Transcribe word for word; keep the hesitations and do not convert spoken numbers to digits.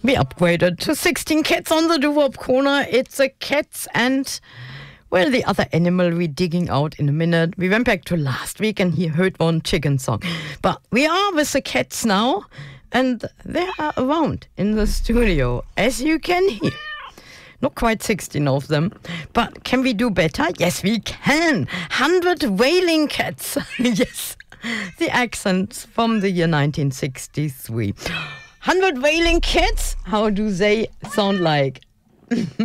We upgraded to sixteen cats on the doo-wop corner. It's a cats and, well, the other animal we're digging out in a minute. We went back to last week and he heard one chicken song. But we are with the cats now, and they are around in the studio, as you can hear. Not quite sixteen of them. But can we do better? Yes, we can. one hundred wailing cats. Yes. The accents from the year nineteen sixty-three. one hundred wailing cats? How do they sound like?